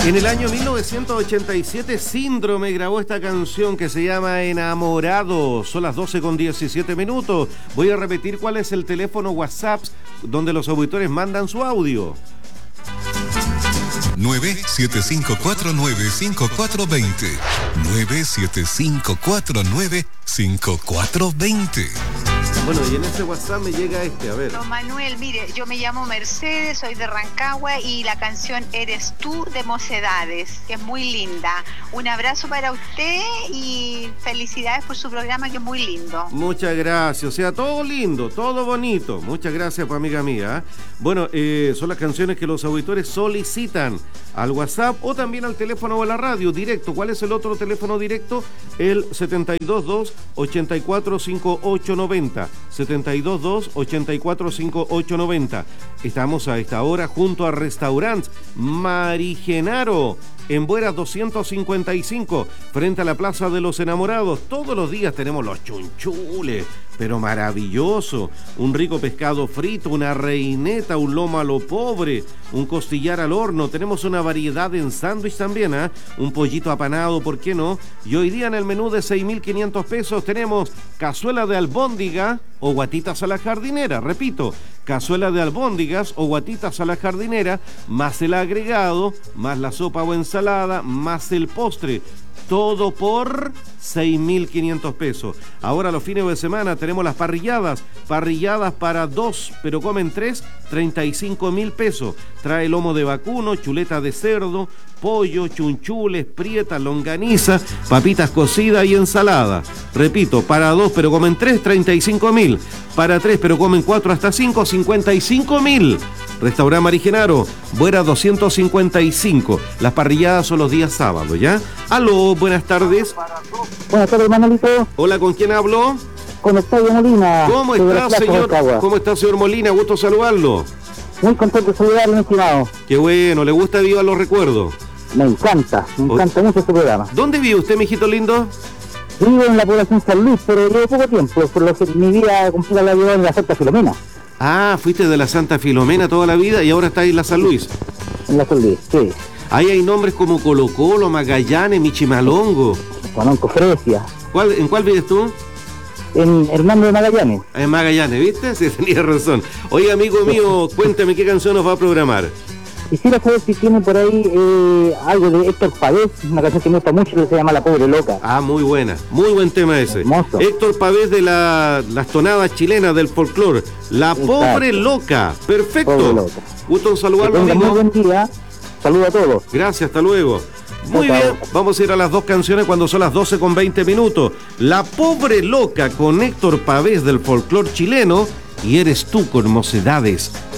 En el año 1987, Síndrome grabó esta canción que se llama Enamorado. Son las 12:17. Voy a repetir cuál es el teléfono WhatsApp donde los auditores mandan su audio. 975495420. 975495420. Bueno, y en ese WhatsApp me llega a ver. Don Manuel, mire, yo me llamo Mercedes, soy de Rancagua y la canción Eres tú de Mocedades, que es muy linda. Un abrazo para usted y felicidades por su programa, que es muy lindo. Muchas gracias, o sea, todo lindo, todo bonito. Muchas gracias, pues, amiga mía. Bueno, son las canciones que los auditores solicitan al WhatsApp o también al teléfono o a la radio directo. ¿Cuál es el otro teléfono directo? El 722-845890. 722-845890. Estamos a esta hora junto a Restaurant Marigenaro en Buera 255, frente a la Plaza de los Enamorados. Todos los días tenemos los chunchules, pero maravilloso. Un rico pescado frito, una reineta, un lomo a lo pobre, un costillar al horno. Tenemos una variedad en sándwich también, ¿eh? Un pollito apanado, ¿por qué no? Y hoy día en el menú de 6.500 pesos tenemos cazuela de albóndiga o guatitas a la jardinera. Repito, cazuela de albóndigas o guatitas a la jardinera, más el agregado, más la sopa o ensalada, más el postre. Todo por 6.500 pesos. Ahora los fines de semana tenemos las parrilladas para dos, pero comen tres, 35.000 pesos. Trae lomo de vacuno, chuleta de cerdo, pollo, chunchules, prieta, longaniza, papitas cocidas y ensalada. Repito, para dos, pero comen tres, 35.000. Para tres, pero comen cuatro hasta cinco, 55.000. Restaurante Marigenaro, Buera 255. Las parrilladas son los días sábados, ¿ya? Aló, buenas tardes. Buenas tardes, Manolito. Hola, ¿con quién hablo? Con Octavio Molina. ¿Cómo está, señor? ¿Cómo está, señor Molina? Gusto saludarlo. Muy contento de saludarlo, mi estimado. Qué bueno, ¿le gusta Viva los Recuerdos? Me encanta mucho este programa. ¿Dónde vive usted, mijito lindo? Vivo en la población San Luis, pero llevo poco tiempo, por lo que mi vida completa la llevo en la Santa Filomena. Ah, fuiste de la Santa Filomena toda la vida y ahora está ahí en la San Luis. En la San Luis, sí. Ahí hay nombres como Colo Colo, Magallanes, Michimalongo. Juanonco Fresia. ¿En cuál vives tú? En Hernando de Magallanes. En Magallanes, ¿viste? Sí, tenía razón. Oye, amigo mío, cuéntame qué canción nos va a programar. Quisiera saber si tiene por ahí algo de Héctor Pavés, una canción que me gusta mucho que se llama La Pobre Loca. Ah, muy buena, muy buen tema ese. Hermoso. Héctor Pavés de las tonadas chilenas del folclore. La Pobre Loca, perfecto. Pobre Loca. Gusto en saludarlo, amigo. Muy buen día, saludo a todos. Gracias, hasta luego. Muy bien, vamos a ir a las dos canciones cuando son las 12:20. La Pobre Loca con Héctor Pavés del folclore chileno y Eres tú con Mocedades